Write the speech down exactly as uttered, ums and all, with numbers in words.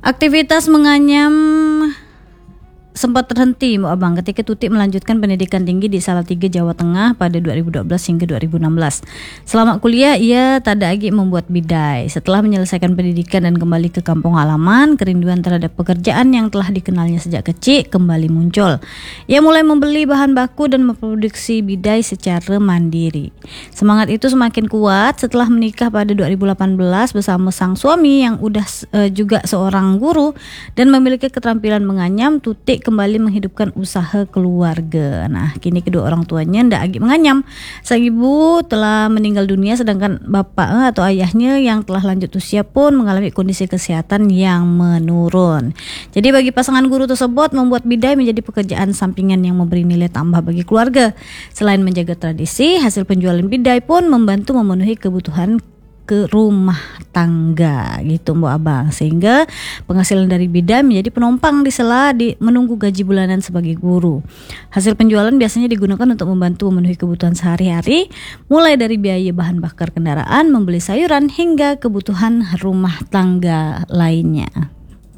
Aktivitas menganyam sempat terhenti Mbak Abang ketika Tutik melanjutkan pendidikan tinggi di Salatiga, Jawa Tengah pada dua ribu dua belas hingga dua ribu enam belas. Selama kuliah ia tak ada lagi membuat bidai. Setelah menyelesaikan pendidikan dan kembali ke kampung halaman, kerinduan terhadap pekerjaan yang telah dikenalnya sejak kecil kembali muncul. Ia mulai membeli bahan baku dan memproduksi bidai secara mandiri. Semangat itu semakin kuat setelah menikah pada dua ribu delapan belas bersama sang suami yang udah uh, juga seorang guru dan memiliki keterampilan menganyam. Tutik kembali menghidupkan usaha keluarga. Nah, kini kedua orang tuanya ndak lagi menganyam. Sang ibu telah meninggal dunia sedangkan bapak atau ayahnya yang telah lanjut usia pun mengalami kondisi kesehatan yang menurun. Jadi bagi pasangan guru tersebut membuat bidai menjadi pekerjaan sampingan yang memberi nilai tambah bagi keluarga. Selain menjaga tradisi, hasil penjualan bidai pun membantu memenuhi kebutuhan ke rumah tangga gitu Mbak Abang, sehingga penghasilan dari bidai menjadi penopang di sela di menunggu gaji bulanan sebagai guru. Hasil penjualan biasanya digunakan untuk membantu memenuhi kebutuhan sehari-hari, mulai dari biaya bahan bakar kendaraan, membeli sayuran hingga kebutuhan rumah tangga lainnya.